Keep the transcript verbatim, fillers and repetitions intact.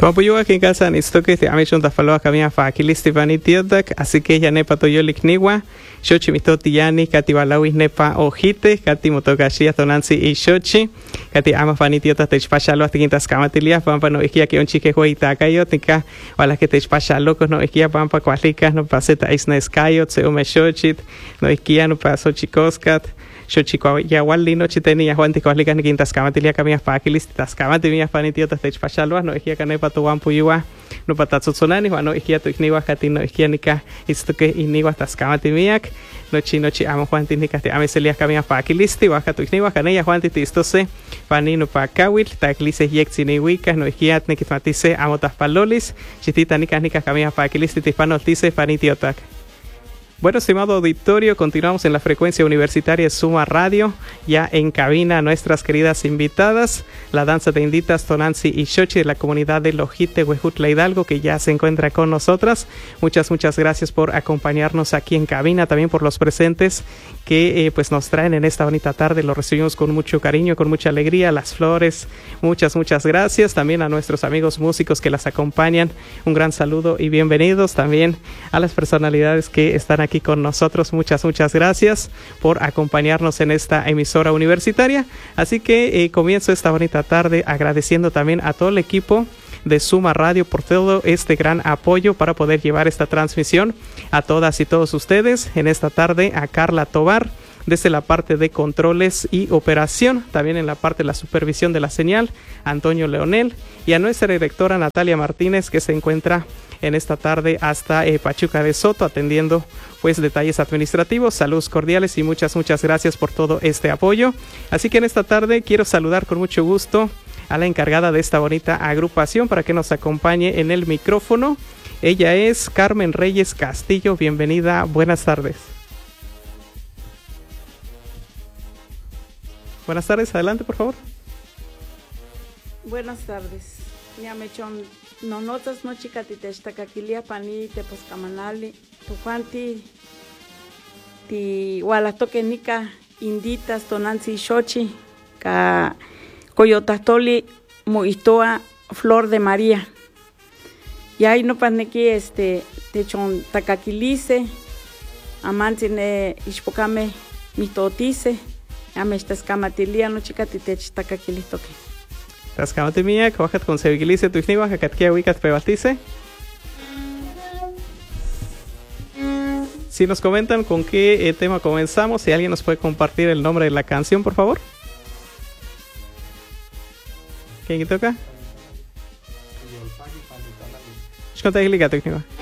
Tuampuyua aquí en casa ni stoke te ame chonta faloa kamia fa akilisti vani tiodak, así que ya nepa toyolik niwa, shochi mitoti yani kati walawi nepa ojite, kati motokashi atonansi y shochi, kati ama fani tiota te chpachalo hasta quintas camatilia, pampa no ikia que un chique jueita kayotika, wala que te chpachalo no ikia pampa kualika no paseta isna eskayot se ume shochit, no ikia no paso chikoskat. Xochiko ya wali no chiteni ya Juan ticoalica ni quintas camatilia camia faquilis tas camati mia fanitiotas te chpachalwa no ikia cane pato wampuyua no patatsotsonani no ikia to ikniwa katino ikia nika istoke iniwa tas camati miak no chino chi amo Juan tinika te ameselia camia faquilis ti waka to ikniwa cane ya Juan tistose fanino pa kawil taklise yeksini wika no ikia tnikitmatise amo tas palolis chitita nika nika camia faquilis ti fanotise fanitiotak. Bueno, estimado auditorio, continuamos en la frecuencia universitaria Suma Radio, ya en cabina nuestras queridas invitadas, la danza de inditas Tonanzi y Xochi de la comunidad de Lojite, Huejutla Hidalgo, que ya se encuentra con nosotras. Muchas, muchas gracias por acompañarnos aquí en cabina, también por los presentes que eh, pues nos traen en esta bonita tarde. Lo recibimos con mucho cariño, con mucha alegría, las flores. Muchas, muchas gracias. También a nuestros amigos músicos que las acompañan, un gran saludo y bienvenidos. También a las personalidades que están aquí con nosotros, muchas muchas gracias por acompañarnos en esta emisora universitaria. Así que eh, comienzo esta bonita tarde agradeciendo también a todo el equipo de Suma Radio por todo este gran apoyo para poder llevar esta transmisión a todas y todos ustedes. En esta tarde a Carla Tobar desde la parte de controles y operación, también en la parte de la supervisión de la señal, Antonio Leonel, y a nuestra directora Natalia Martínez, que se encuentra en esta tarde hasta eh, Pachuca de Soto atendiendo pues detalles administrativos. Saludos cordiales y muchas muchas gracias por todo este apoyo. Así que en esta tarde quiero saludar con mucho gusto a la encargada de esta bonita agrupación para que nos acompañe en el micrófono. Ella es Carmen Reyes Castillo. Bienvenida, buenas tardes. Buenas tardes, adelante por favor. Buenas tardes. Ya me echon no notas no chica ti te estacaquilia pani te poscamanali tu fanti ti wala toque nica inditas Tonanzi Xochi ka coyotastoli muistoa Flor de María. Y ahí no panequi este te echon tacaquilice amantine ispocame mitotice ame estas camatilia no chica ti te estacaquilistoque. Tascamate mía, coajat con sevigilice tu igniwa, jacatquia wicat pebatice. Si nos comentan con qué eh, tema comenzamos, si alguien nos puede compartir el nombre de la canción, por favor. ¿Quién toca? Shkonta igliga tu igniwa.